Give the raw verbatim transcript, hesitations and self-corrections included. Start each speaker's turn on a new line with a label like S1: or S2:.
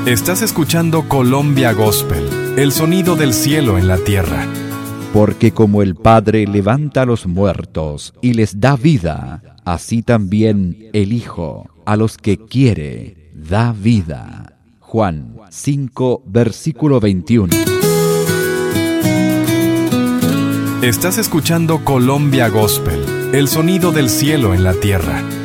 S1: Estás escuchando Colombia Gospel, el sonido del cielo en la tierra.
S2: Porque como el Padre levanta a los muertos y les da vida, así también el Hijo a los que quiere da vida. Juan cinco, versículo veintiuno.
S1: Estás escuchando Colombia Gospel, el sonido del cielo en la tierra.